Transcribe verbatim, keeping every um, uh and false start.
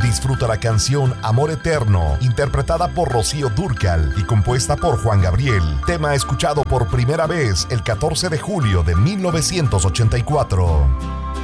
disfruta la canción Amor Eterno, interpretada por Rocío Dúrcal y compuesta por Juan Gabriel, tema escuchado por primera vez el catorce de julio de mil novecientos ochenta y cuatro.